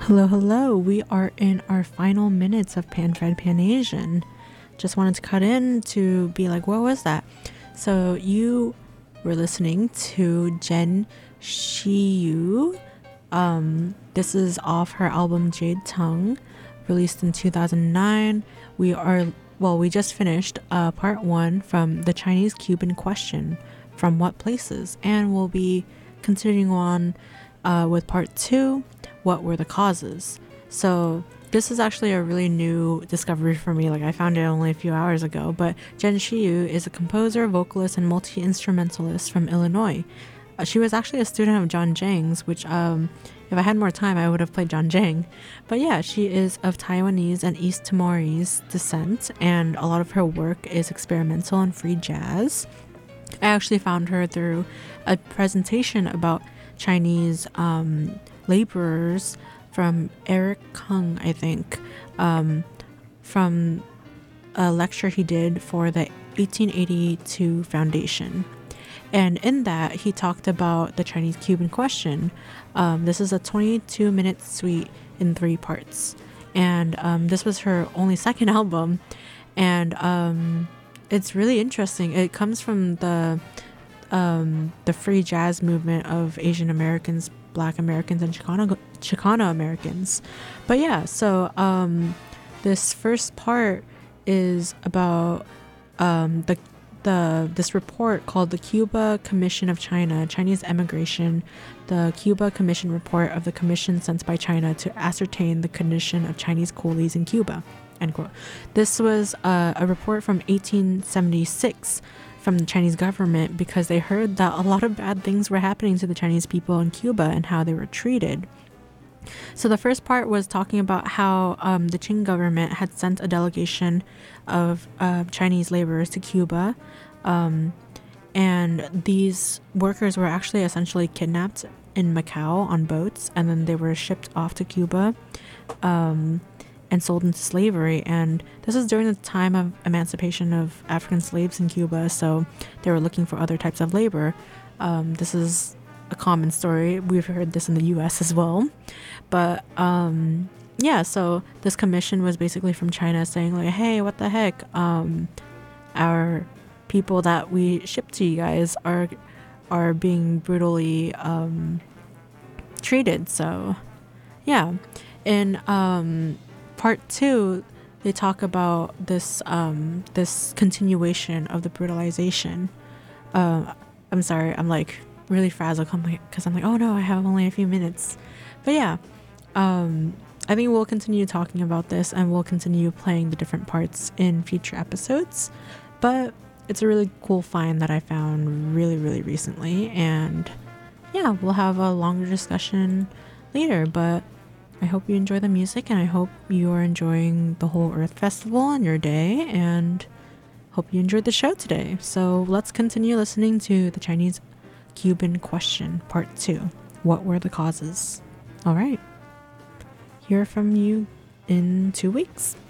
Hello, hello. We are in our final minutes of Pan Fred Pan Asian. Just wanted to cut in to be like, what was that? So you were listening to Jen Shiyu. This is off her album Jade Tongue, released in 2009. We just finished part one from The Chinese Cuban Question, From What Places, and we'll be continuing on with part two, What Were the Causes. So this is actually a really new discovery for me. Like, I found it only a few hours ago, but Jen Shiyu is a composer, vocalist, and multi-instrumentalist from Illinois. She was actually a student of John Jang's, which if I had more time I would have played John Jang. But yeah, she is of Taiwanese and East Timorese descent, and a lot of her work is experimental and free jazz. I actually found her through a presentation about Chinese laborers from Eric Kung, I think, from a lecture he did for the 1882 Foundation. And in that, he talked about the Chinese Cuban question. This is a 22-minute suite in 3 parts. And this was her only second album. And it's really interesting. It comes from the free jazz movement of Asian Americans, Black Americans, and Chicano Americans. But yeah, so this first part is about this report called the Cuba Commission of China, Chinese Emigration, the Cuba Commission report of the commission sent by China to ascertain the condition of Chinese coolies in Cuba, end quote. This was a report from 1876 from the Chinese government because they heard that a lot of bad things were happening to the Chinese people in Cuba and how they were treated. So the first part was talking about how the Qing government had sent a delegation of Chinese laborers to Cuba, and these workers were actually essentially kidnapped in Macau on boats, and then they were shipped off to Cuba and sold into slavery. And this is during the time of emancipation of African slaves in Cuba, so they were looking for other types of labor. This is a common story. We've heard this in the US as well. But yeah, so this commission was basically from China saying like, hey, what the heck? Our people that we ship to you guys are being brutally treated. So yeah. In part 2, they talk about this this continuation of the brutalization. I'm sorry, I'm like really frazzled because I'm like, oh no, I have only a few minutes. But yeah, I think we'll continue talking about this, and we'll continue playing the different parts in future episodes. But it's a really cool find that I found really, really recently, and yeah, we'll have a longer discussion later. But I hope you enjoy the music, and I hope you are enjoying the whole Earth Festival on your day, and hope you enjoyed the show today. So let's continue listening to the Chinese Cuban Question, Part 2. What were the causes? All right. Hear from you in 2 weeks.